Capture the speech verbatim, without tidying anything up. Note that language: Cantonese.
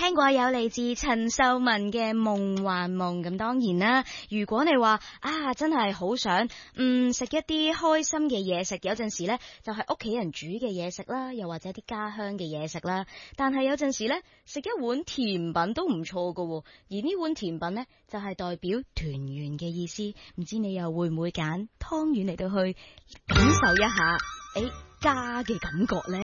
聽過有嚟自陳秀雯嘅夢幻夢，咁當然啦，如果你話啊真係好想嗯食一啲開心嘅嘢食，有陣時呢就係屋企人煮嘅嘢食啦，又或者啲家鄉嘅嘢食啦，但係有陣時呢食一碗甜品都唔錯噶，而呢碗甜品呢就係代表團圓嘅意思，唔知你又會唔會揀湯圓嚟到去感受一下誒家嘅感覺呢？